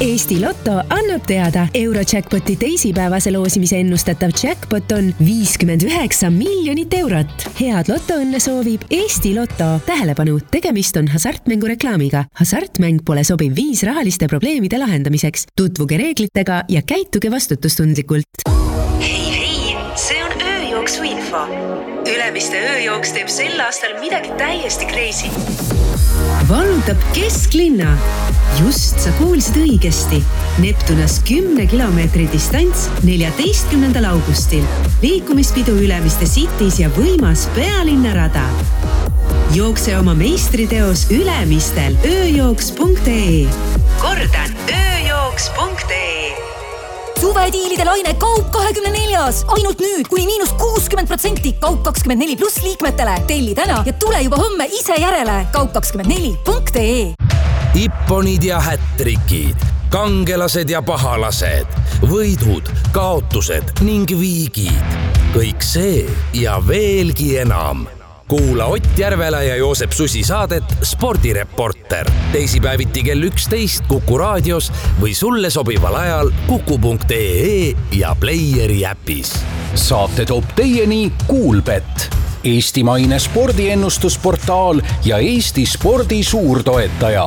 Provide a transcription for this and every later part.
Eesti Lotto annab teada, Eurojackpoti teisipäevase loosimise ennustatav jackpot on 59 miljonit eurot. Head lotoõnne soovib Eesti Lotto. Tähelepanu, tegemist on hasartmängureklaamiga. Hasartmäng pole sobiv viis rahaliste probleemide lahendamiseks. Tutvuge reeglitega ja käituge vastutustundlikult. Hei, see on ööjooksu info. Ülemiste ööjooks teeb sel aastal midagi täiesti crazy. Valutab kesklinna. Just sa kuulsid õigesti. Neptunas 10 kilomeetri distants 14. augustil. Liikumispidu Ülemiste Cities ja võimas pealinnarada. Jookse oma meistriteos Ülemistel ööjooks.ee. Kordan, ööjooks.ee. Suvediilide laine Kaup 24. Ainult nüüd kuni -60% Kaup 24 pluss liikmetele. Telli täna ja tule juba homme ise järele. Kaup24.ee. Ipponid ja hättrikid, kangelased ja pahalased, võidud, kaotused ning viigid. Kõik see ja veelgi enam. Kuula Ott Järvela ja Joosep Susi saadet Spordireporter. Teisipäeviti kell 11 Kuku raadios või sulle sobival ajal kuku.ee ja Playeri äpis. Saate toob teieni Kuulbet, eestimaine spordiennustusportaal ja Eesti spordi suurtoetaja.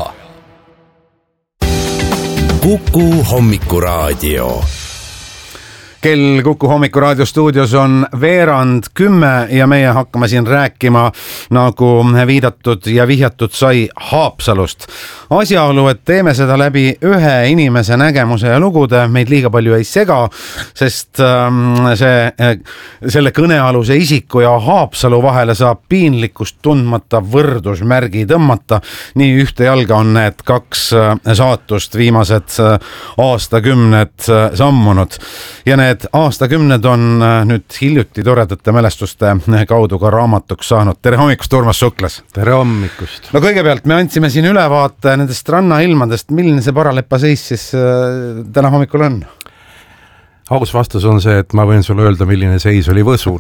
Kuku hommikuraadio. Kell Kuku hommikuraadio stuudios on 9:10 ja meie hakkame siin rääkima, nagu viidatud ja vihjatud sai, Haapsalust. Asjaolu, et teeme seda läbi ühe inimese nägemuse ja lugude, meid liiga palju ei sega, sest selle kõnealuse isiku ja Haapsalu vahele saab piinlikkust tundmata võrdusmärgi tõmmata. Nii ühte jalga on need kaks saatust viimased aastakümned sammunud. Ja need aastakümned on nüüd hiljuti toredate mälestuste kaudu ka raamatuks saanud. Tere hommikust, Urmas Suklas! Tere hommikust! No kõigepealt me andsime siin ülevaate nendest rannailmadest. Milline see paralepa seis siis täna hommikul on? Aus vastus on see, et ma võin sulle öelda, milline seis oli Võsul.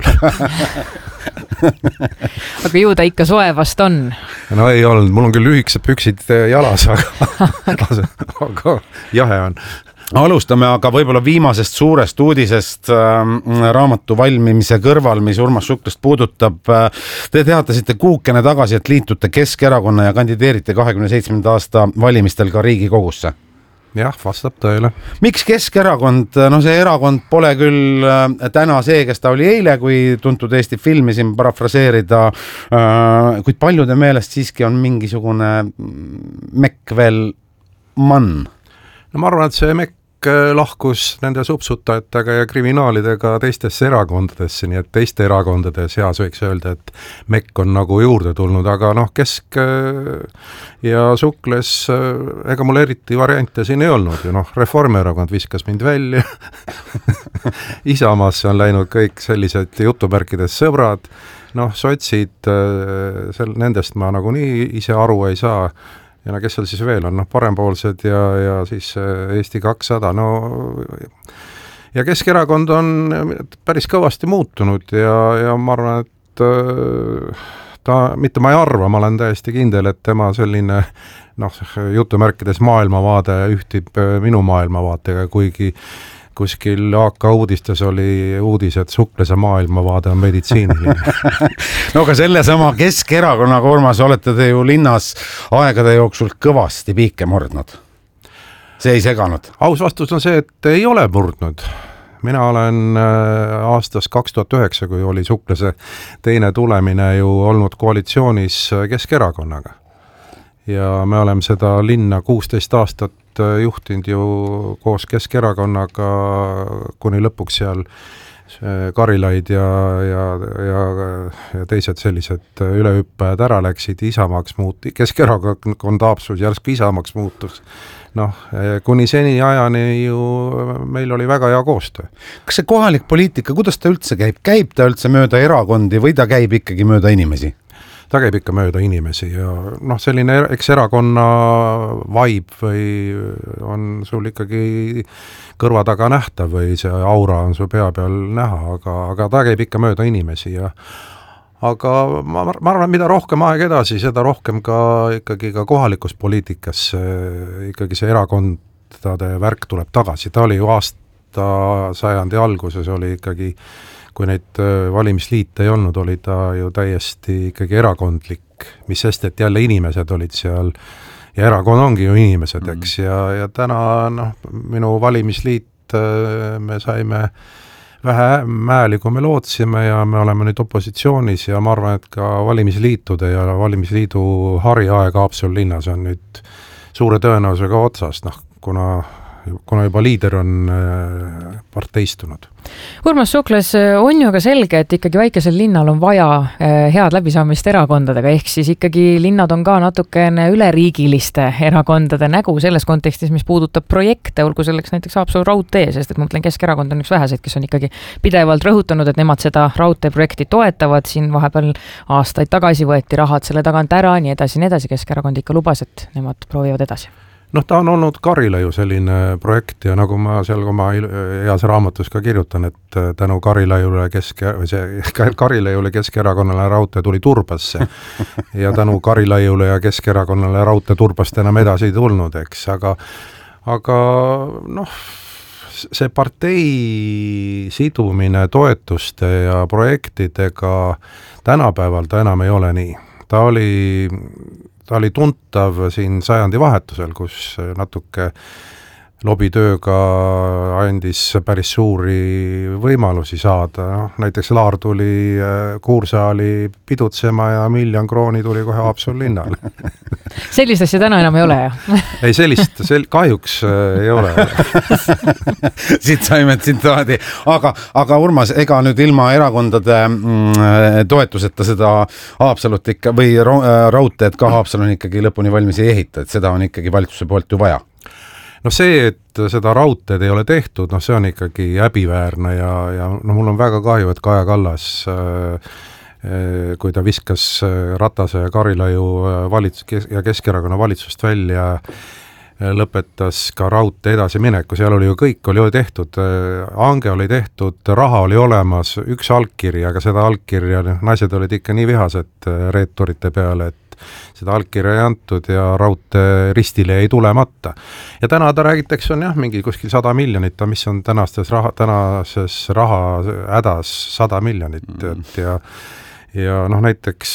Aga ju ta ikka soe vast on. No ei olnud, mul on küll lühikesed püksid jalas, aga jahe on. Alustame aga võib-olla viimasest suurest uudisest raamatu valmimise kõrval, mis Urmas Suklast puudutab. Te teatasite kuukene tagasi, et liitute Keskerakonna ja kandideerite 27. aasta valimistel ka Riigikogusse. Jah, vastab tõele. Miks Keskerakond? No see erakond pole küll täna see, kes ta oli eile, kui tuntud Eesti filmi siin parafraseerida, kuid paljude meelest siiski on mingisugune mekk veel mann. No ma arvan, et see mekk lahkus nende subsutajatega ja kriminaalidega teistesse erakondadesse, nii et teiste erakondade seas võiks öelda, et mekk on nagu juurde tulnud, aga Kesk ja Sukles, ega mul eriti variante siin ei olnud. Reformierakond viskas mind välja. Isamaasse on läinud kõik sellised jutupärkides sõbrad. Sotsid, nendest ma nagunii ise aru ei saa. Ja kes seal siis veel on? Parempoolsed ja siis Eesti 200. Ja Keskerakond on päris kõvasti muutunud ja ma arvan, et mitte ma ei arva, ma olen täiesti kindel, et tema selline jutumärkides maailmavaade ühtib minu maailmavaatega, kuigi kuskil AK uudistes oli uudis, et Suklase maailmavaade on meditsiiniline. No aga selle sama Keskerakonna, Urmas, olete te ju linnas aegade jooksul kõvasti piike murdnud. See ei seganud. Aus vastus on see, et ei ole murdnud. Mina olen aastast 2009, kui oli Suklase teine tulemine, ju olnud koalitsioonis Keskerakonnaga. Ja me oleme seda linna 16 aastat juhtinud ju koos Keskerakonnaga, kuni lõpuks seal Karilaid ja teised sellised ülehüppajad ära läksid, Isamaaks Keskerakond Haapsalus järsku Isamaaks muutus. Kuni seni ajani ju meil oli väga hea koostöö. Kas see kohalik poliitika, kuidas ta üldse käib? Käib ta üldse mööda erakondi või ta käib ikkagi mööda inimesi? Ta käib ikka mööda inimesi ja selline eks erakonna vibe või on sul ikkagi kõrva taga nähtav või see aura on su pea peal näha, aga ta käib ikka mööda inimesi ja aga ma arvan, mida rohkem aeg edasi, seda rohkem ka ikkagi ka kohalikus poliitikas ikkagi see erakond aastate värk tuleb tagasi, ta oli ju aastasajandi alguses oli ikkagi, kui neid valimisliite ei olnud, oli ta ju täiesti ikkagi erakondlik, mis sest, et jälle inimesed olid seal ja erakond ongi ju inimesed, eks, ja täna minu valimisliit me saime vähe hääli, kui me lootsime ja me oleme nüüd opositsioonis ja ma arvan, et ka valimisliitude ja valimisliidu hariaeg Haapsalu linnas on nüüd suure tõenäosusega otsas, kuna juba liider on parteistunud. Urmas Suklas, on ju ka selge, et ikkagi väikesel linnal on vaja head läbisaamist erakondadega, ehk siis ikkagi linnad on ka natukene üleriigiliste erakondade nägu selles kontekstis, mis puudutab projekte, olgu selleks näiteks Haapsalu raudtee, sest et ma mõtlen, Keskerakond on üks väheseid, kes on ikkagi pidevalt rõhutanud, et nemad seda raudteeprojekti toetavad, siin vahepeal aastaid tagasi võeti rahad selle tagant ära, nii edasi, Keskerakond ikka lubas, et nemad proovivad edasi. Ta on olnud Karilaiu selline projekt ja nagu ma seal oma heas raamatus ka kirjutan, et tänu Karilaiule Keskerakonnale raudtee tuli turbasse ja tänu Karilaiule ja Keskerakonnale raudtee turbast enam edasi ei tulnud, eks, aga see partei sidumine toetuste ja projektidega tänapäeval ta enam ei ole nii. Ta oli tuntav siin sajandi vahetusel, kus natuke lobitööga andis päris suuri võimalusi saada. Näiteks Laar tuli Kuursaali pidutsema ja 1 000 000 krooni tuli kohe Haapsalu linnale. Sellist asja täna enam ei ole, jah? Ei, sellist kahjuks ei ole. Siit saime tsitaadi. Aga Urmas, ega nüüd ilma erakondade toetuseta seda Haapsalut ikka, või raudteed ka Haapsalun ikkagi lõpuni valmis ei ehita, et seda on ikkagi valitsuse poolt ju vaja. See, et seda raudteed ei ole tehtud, see on ikkagi häbiväärne ja mul on väga kahju, et Kaja Kallas, kui ta viskas Ratase ja Karilaiu ja Keskerakonna valitsust välja, lõpetas ka raudtee edasi mineku, seal oli ju kõik, oli ju tehtud, hange oli tehtud, raha oli olemas, üks allkiri, aga seda allkirja, naised olid ikka nii vihased reeturite peale, et seda allkirja ei antud ja raudtee ristile ei tulemata. Ja täna ta räägitakse on mingi kuskil 100 miljonit, mis on tänases raha hädas 100 miljonit ja näiteks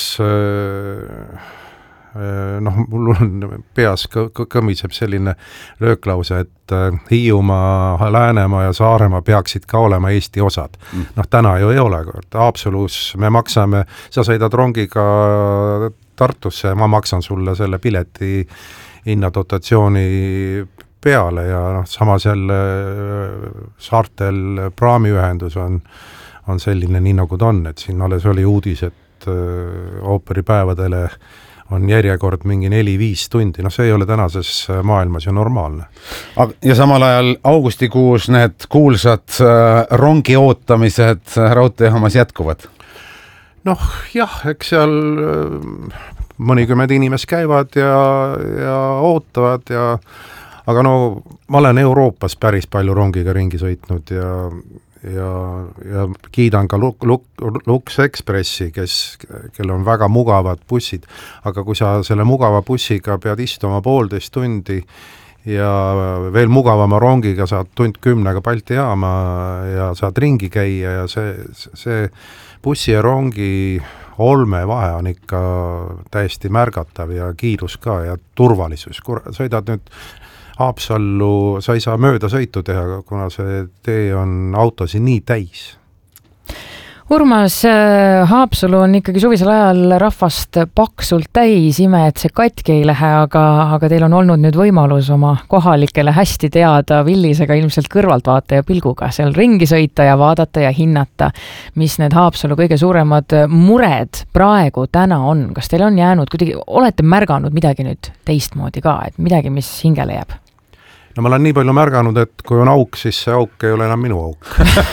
mul on peas kõmiseb selline lööklause, et Hiiumaa, Läänemaa ja Saaremaa peaksid ka olema Eesti osad. Täna ju ei ole. Haapsalus me maksame, sa sõidad rongiga Tartusse, ma maksan sulle selle pileti hinnadotatsiooni peale ja samas jälle saartel praamiühendus on selline nii nagu ta on, et siin alles oli uudis, et ooperipäevadele on järjekord mingi 4-5 tundi, see ei ole tänases maailmas ju normaalne. Ja samal ajal augustikuus need kuulsad rongi ootamised raudteejaamas jätkuvad? Jah, eks seal mõnikümmend inimest käivad ja ootavad aga ma olen Euroopas päris palju rongiga ringi sõitnud ja kiidan ka Lux Expressi, kel on väga mugavad bussid, aga kui sa selle mugava bussiga pead istuma 1,5 tundi ja veel mugavama rongiga saad 1:10 Balti jaama ja saad ringi käia ja see bussi ja rongi olme vahe on ikka täiesti märgatav ja kiirus ka ja turvalisus. Sõidad nüüd Haapsallu, sa ei saa mööda sõitu teha, kuna see tee on autosi nii täis. Urmas, Haapsalu on ikkagi suvisel ajal rahvast paksult täis, ime, et see katki ei lähe, aga teil on olnud nüüd võimalus oma kohalikele hästi teada Villisega ilmselt kõrvaltvaataja pilguga seal ringi sõita ja vaadata ja hinnata, mis need Haapsalu kõige suuremad mured praegu täna on. Kas teil on jäänud, kuidagi olete märganud midagi nüüd teistmoodi ka, et midagi, mis hingele jääb? Ma olen nii palju märganud, et kui on auk, siis see auk ei ole enam minu auk.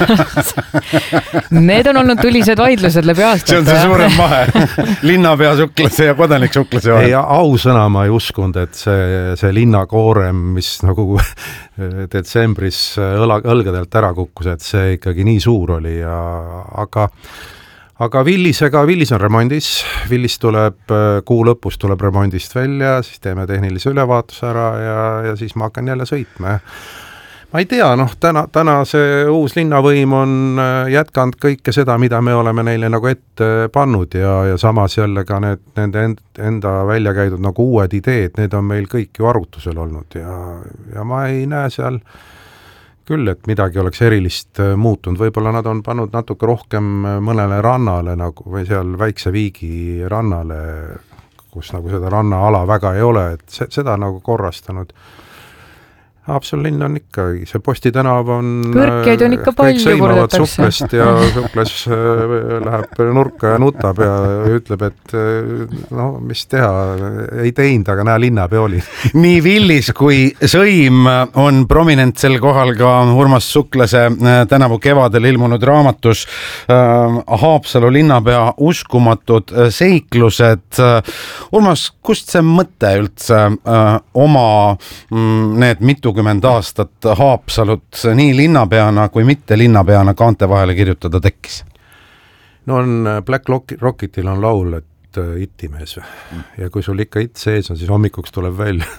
Need on olnud tulised vaidlused läbi aastate. See on see suurem vahe. Linnapea suklase ja kodanik suklase vahe. Ei, ausõna ma ei uskunud, et see linnakoorem, mis nagu detsembris õlgadelt ära kukkus, et see ikkagi nii suur oli. aga Villis on remondis, Villis tuleb kuu lõpus tuleb remondist välja, siis teeme tehnilise ülevaatuse ära ja siis ma hakkan jälle sõitma. Ma ei tea, täna see uus linnavõim on jätkanud kõike seda, mida me oleme neile nagu ette pannud ja samas jälle ka nende enda välja käidud nagu uued ideed, need on meil kõik ju arutusel olnud ja ma ei näe seal küll, et midagi oleks erilist muutunud, võib-olla nad on pannud natuke rohkem mõnele rannale nagu, või seal väikse viigi rannale, kus nagu seda rannaala väga ei ole, et seda nagu korrastanud. Haapsalu linn on ikkagi, see Posti tänav on kõrkeid on ikka palju kordatakse. Sukles läheb nurka ja nutab ja ütleb, et mis teha, ei teinud, aga näe, linnapea oli. Nii Villis kui Sõim on prominentsel kohal ka Urmas Suklase tänavu kevadel ilmunud raamatus Haapsalu linnapea uskumatud seiklused. Urmas, kust see mõte üldse oma need mitukümmend aastat Haapsalut nii linnapeana kui mitte linnapeana kaante vahele kirjutada tekkis? No Black Rocketil on laul, et itimees ja kui sul ikka it sees on, siis hommikuks tuleb välja.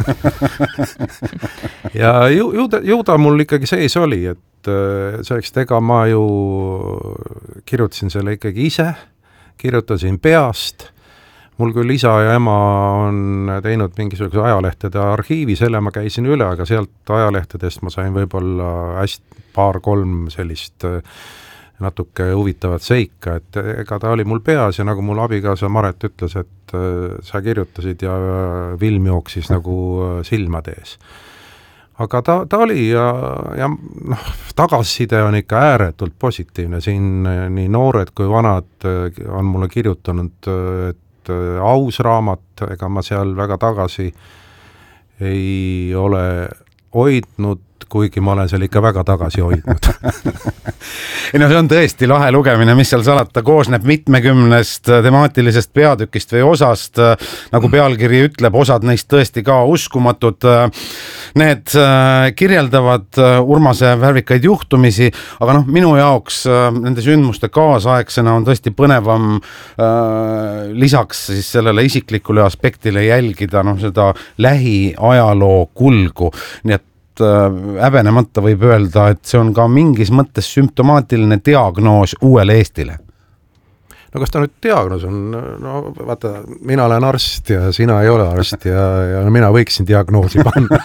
Ja ju ta mul ikkagi sees oli, et selleks, et ega ma ju kirjutasin selle ikkagi ise, kirjutasin peast. Mul küll isa ja ema on teinud mingisuguse ajalehtede arhiivi, selle ma käisin üle, aga sealt ajalehtedest ma sain võib-olla hästi 2-3 sellist natuke huvitavat seika, et ega ta oli mul peas ja nagu mul abikaasa Maret ütles, et sa kirjutasid ja film jooksis nagu silmade ees. Aga ta oli ja tagasiside on ikka ääretult positiivne, siin nii noored kui vanad on mulle kirjutanud, et aus raamat, ega ma seal väga tagasi ei ole hoidnud, kuigi ma olen seal ikka väga tagasi hoidnud. See on tõesti lahe lugemine, mis seal salata, koosneb mitmekümnest temaatilisest peatükist või osast, nagu pealkiri ütleb, osad neist tõesti ka uskumatud. Need kirjeldavad Urmase värvikaid juhtumisi, aga minu jaoks nende sündmuste kaasaegsena on tõesti põnevam lisaks siis sellele isiklikule aspektile jälgida seda lähiajaloo kulgu, nii et häbenemata võib öelda, et see on ka mingis mõttes sümptomaatiline diagnoos uuele Eestile. No kas ta nüüd diagnoos on? Vaata, mina olen arst ja sina ei ole arst ja mina võiksin diagnoosi panna.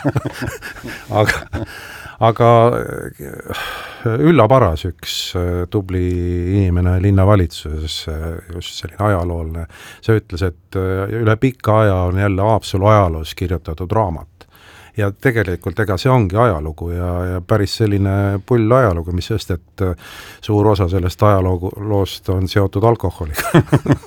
aga Ülla Paras, üks tubli inimene linnavalitsuses, just selline ajaloolne, see ütles, et üle pika aja on jälle Haapsalu ajaloos kirjutatud raamat. Ja tegelikult ega see ongi ajalugu ja päris selline pull ajalugu, mis sest, et suur osa sellest ajaloost on seotud alkoholiga.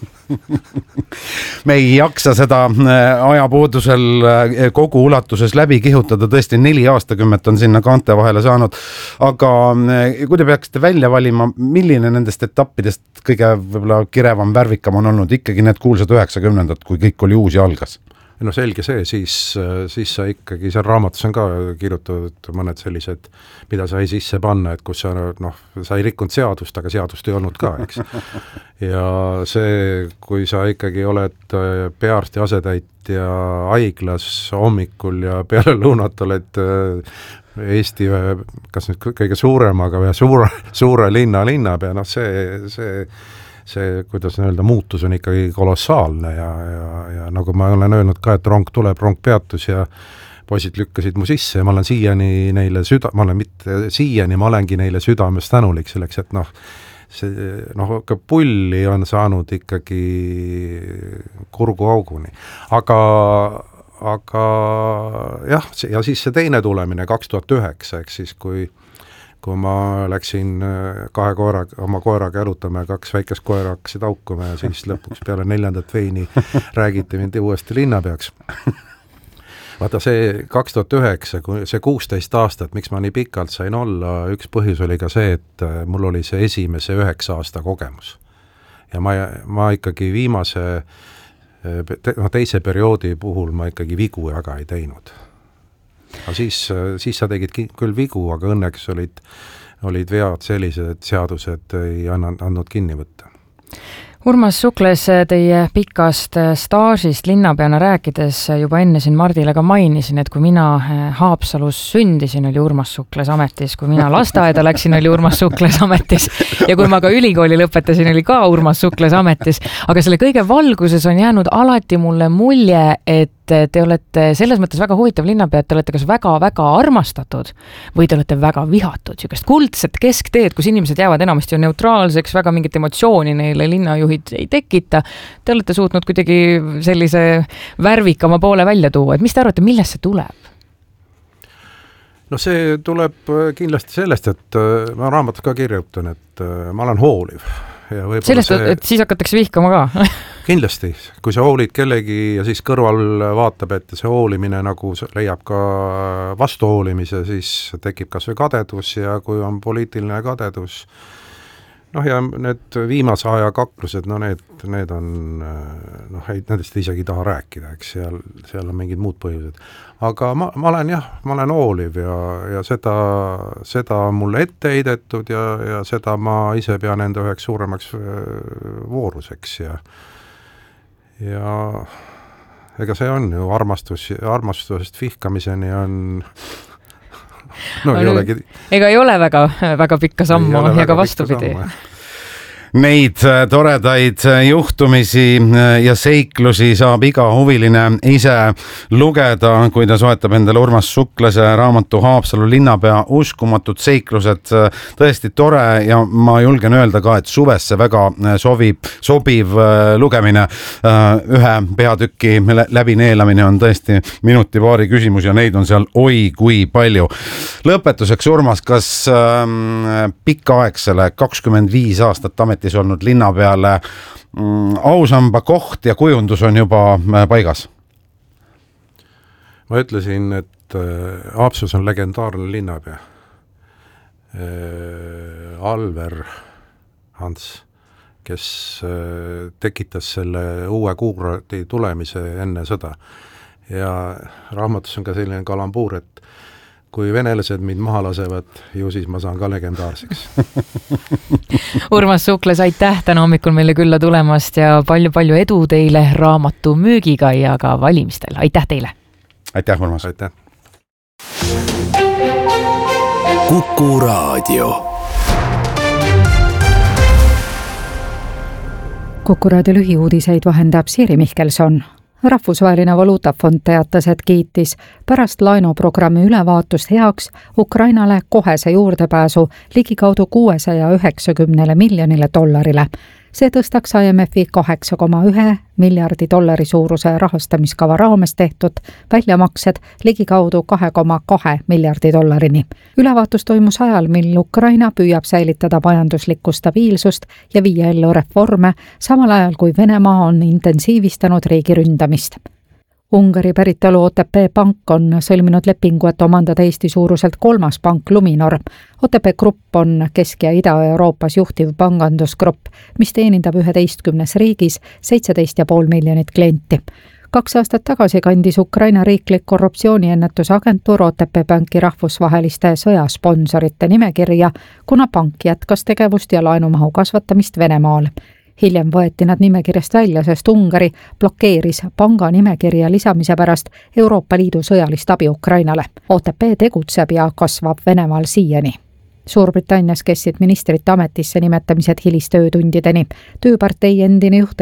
Me ei jaksa seda ajapuudusel kogu ulatuses läbi kihutada, tõesti 4 aastakümmet on sinna kaante vahele saanud, aga kui te peaksite välja valima, milline nendest etappidest kõige võib-olla kirevam, värvikam on olnud ikkagi need kuulsad 90-ndad, kui kõik oli uus ja algas? No selge see, siis sa ikkagi, seal raamatus on ka kirjutatud mõned sellised, mida sai sisse panna, et kus sa ei rikkunud seadust, aga seadust ei olnud ka, eks. Ja see, kui sa ikkagi oled peaarsti asetäitja haiglas hommikul ja peale lõunat oled Eesti, kas nüüd kõige suuremaga või suure linnapea, see, kuidas öelda, muutus on ikkagi kolossaalne ja nagu ma olen öelnud ka, et rong tuleb, rong peatus ja poisid lükkasid mu sisse ja ma olen siiani neile ma olengi neile südamest tänulik selleks, et ka pulli on saanud ikkagi kurguauguni. Aga jah, ja siis see teine tulemine 2009, eks siis, kui ma läksin oma koeraga jalutama ja 2 väikest koera hakkasid aukuma ja siis lõpuks peale 4. veini räägiti mind uuesti linnapeaks. Vaata see 2009, see 16 aastat, miks ma nii pikalt sain olla, üks põhjus oli ka see, et mul oli see esimese 9 aasta kogemus. Ja ma ikkagi viimase, teise perioodi puhul ma ikkagi vigu väga ei teinud. Aga siis sa tegid küll vigu, aga õnneks olid vead sellised, et seadused ei andnud kinni võtta. Urmas Sukles, teie pikast staažist linnapeana rääkides juba enne siin Mardile ka mainisin, et kui mina Haapsalus sündisin, oli Urmas Sukles ametis, kui mina lasteaeda läksin, oli Urmas Sukles ametis ja kui ma ka ülikooli lõpetasin, oli ka Urmas Sukles ametis. Aga selle kõige valguses on jäänud alati mulle mulje, et te olete selles mõttes väga huvitav linnapea, et te olete kas väga-väga armastatud või te olete väga vihatud. Sükest kuldset keskteed, kus inimesed jäävad enamasti ju neutraalseks, väga mingit emotsiooni neile linnajuhid ei tekita. Te olete suutnud kuidagi sellise värvikama poole välja tuua. Et mis te arvate, millest see tuleb? No see tuleb kindlasti sellest, et ma raamatut ka kirjutan, et ma olen hooliv. Ja sellest, et siis hakatakse vihkama ka? Kindlasti, kui sa hoolid kellegi ja siis kõrval vaatab, et see hoolimine nagu leiab ka vastuhoolimise, siis tekib kas või kadedus ja kui on poliitiline kadedus, ja need viimase aja kaklused, need on, nendest isegi ei taha rääkida, eks seal on mingid muud põhjused. Aga ma olen hooliv ja seda on mulle ette heidetud ja seda ma ise pean enda üheks suuremaks vooruseks ja ega see on ju armastusest vihkamiseni on ega ei ole väga pikka sammu ja ka vastupidi. Neid toredaid juhtumisi ja seiklusi saab iga huviline ise lugeda, kui ta soetab endale Urmas Suklase raamatu Haapsalu linnapea uskumatud seiklused. Tõesti tore ja ma julgen öelda ka, et suvesse väga sobiv lugemine. Ühe peatüki läbineelamine on tõesti minuti-paari küsimus ja neid on seal oi kui palju. Lõpetuseks, Urmas, kas pikaaegsele 25 aastat ametis olnud linnapeale ausamba koht ja kujundus on juba paigas? Ma ütlesin, et Haapsalus on legendaarne linnapea. Alver Hans, kes tekitas selle uue kuurati tulemise enne sõda. Ja raamatus on ka selline kalambuur, et kui venelased mind maha lasevad, ju siis ma saan ka legendaarseks. Urmas Sukles, aitäh täna hommikul meile külla tulemast ja palju-palju edu teile raamatu müügiga ja ka valimistel. Aitäh teile! Aitäh, Urmas! Aitäh! Kuku Raadio. Kuku Raadio lühiuudiseid vahendab Siiri Mihkelson. Rahvusvaheline valuutafond teatas, et kiitis pärast laenuprogrammi ülevaatust heaks Ukrainale kohese juurdepääsu ligikaudu $690 miljonile. See tõstaks IMFi $8,1 miljardi suuruse rahastamiskava raames tehtud väljamaksed ligikaudu $2,2 miljardi. Ülevaatus toimus ajal, mil Ukraina püüab säilitada majanduslikku stabiilsust ja viia ellu reforme, samal ajal kui Venemaa on intensiivistanud riigi ründamist. Ungari päritolu OTP Pank on sõlminud lepingu, et omandada Eesti suuruselt 3. pank Luminor. OTP Grupp on Kesk- ja Ida-Euroopas juhtiv pangandusgrupp, mis teenindab 11 riigis 17,5 miljonit klienti. 2 aastat tagasi kandis Ukraina riiklik korruptsiooniennetusagentuur OTP Panki rahvusvaheliste sõjasponsorite nimekirja, kuna pank jätkas tegevust ja laenumahu kasvatamist Venemaal. Hiljem võeti nad nimekirjast välja, sest Ungari blokeeris panga nimekirja lisamise pärast Euroopa Liidu sõjalist abi Ukrainale. OTP tegutseb ja kasvab Venemaal siiani. Suurbritannias kestsid ministrite ametisse nimetamised hilistöötundideni. Tööpartei endine juht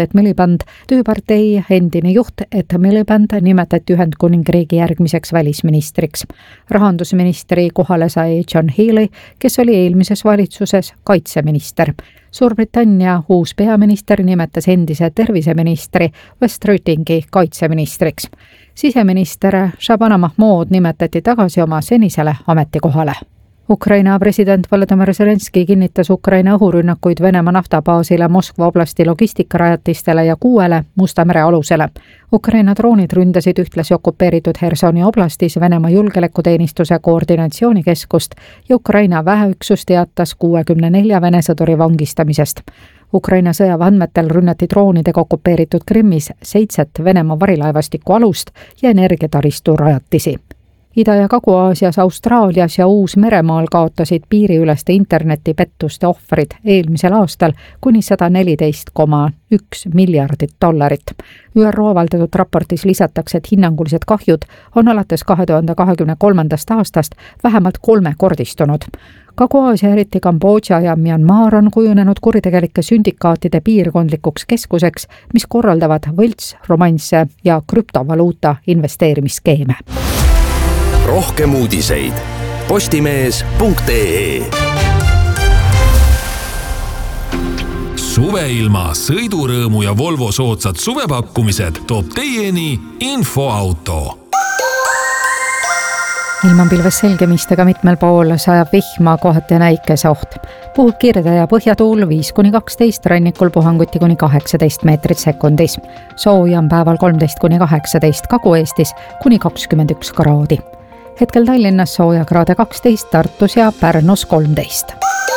Ed Miliband nimetati Ühendkuningriigi järgmiseks välisministriks. Rahandusministri kohale sai John Healey, kes oli eelmises valitsuses kaitseminister. Suurbritannia uus peaminister nimetas endise terviseministri West Rütingi kaitseministriks. Siseminister Shabana Mahmood nimetati tagasi oma senisele ametikohale. Ukraina president Volodymyr Zelenski kinnitas Ukraina õhurünnakuid Venemaa naftabaasile, Moskva oblasti logistikarajatistele ja 6 Musta mere alusele. Ukraina droonid ründasid ühtlasi okupeeritud Hersoni oblastis Venemaa julgeolekuteenistuse koordinatsioonikeskust ja Ukraina väeüksus teatas 64 Vene sõduri vangistamisest. Ukraina sõjaväeandmetel rünnati droonidega okupeeritud Krimmis 7 Venemaa varilaevastiku alust ja energiataristu rajatisi. Ida- ja Kagu-Aasias, Austraalias ja Uus-Meremaal kaotasid piiriüleste internetipettuste ohvrid eelmisel aastal kuni $114,1 miljardit. ÜRO avaldatud raportis lisatakse, et hinnangulised kahjud on alates 2023. aastast vähemalt 3-kordistunud. Kagu-Aasia, eriti Kambodža ja Myanmar on kujunenud kuritegelike sündikaatide piirkondlikuks keskuseks, mis korraldavad võlts, romansse ja krüptovaluuta investeerimisskeeme. Rohkem uudiseid postimees.ee. Suveilma, sõidurõõmu ja Volvo soodsad suvepakkumised toob teieni Infoauto. Ilman pilves selgemistega mitmel pool sajab vihma, kohati ja näikeseoht. Puhub kirde ja põhjatuul 5-12, rannikul puhanguti kuni 18 meetrit sekundis. Sooja on päeval 13-18, Kagu-Eestis kuni 21 kraadi. Hetkel Tallinnas sooja kraade 12, Tartus ja Pärnus 13.